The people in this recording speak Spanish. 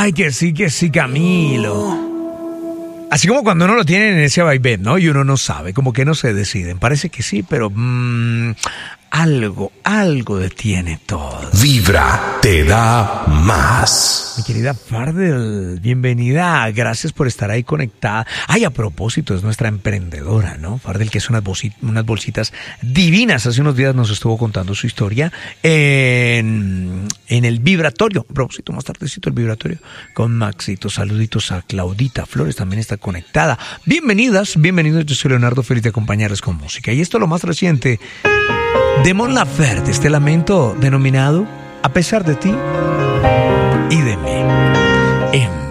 Ay, que sí, Camilo. Así como cuando uno lo tiene en ese vaivén, ¿no? Y uno no sabe, como que no se deciden. Parece que sí, pero algo detiene todo. Vibra te da más. Mi querida Fardel, bienvenida. Gracias por estar ahí conectada. Ay, a propósito, es nuestra emprendedora, ¿no? Fardel, que es unas bolsitas divinas. Hace unos días nos estuvo contando su historia en el vibratorio. A propósito, más tardecito el vibratorio con Maxito. Saluditos a Claudita Flores, también está conectada. Bienvenidos. Yo soy Leonardo, feliz de acompañarles con música. Y esto es lo más reciente de Mon Laferte, este lamento denominado A pesar de ti y de mí.